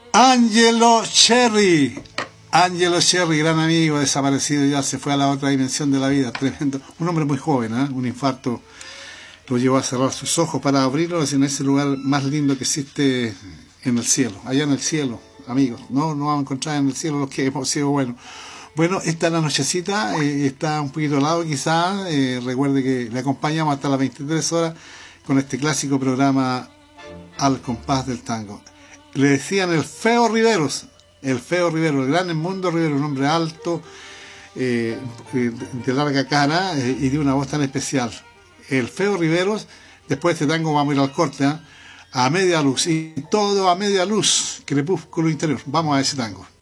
Angelo Cherry. Angelo Cherry, gran amigo, desaparecido ya, se fue a la otra dimensión de la vida, tremendo. Un hombre muy joven, un infarto lo llevó a cerrar sus ojos para abrirlos en ese lugar más lindo que existe en el cielo, allá en el cielo, amigos. No vamos a encontrar en el cielo los que hemos sido buenos. Bueno, esta es la nochecita, está un poquito helado quizás, recuerde que le acompañamos hasta las 23 horas con este clásico programa Al compás del tango. Le decían el Feo Riveros, el gran Edmundo Rivero, un hombre alto, de larga cara y de una voz tan especial. El Feo Riveros, después de este tango vamos a ir al corte, a media luz, y todo a media luz, crepúsculo interior. Vamos a ese tango.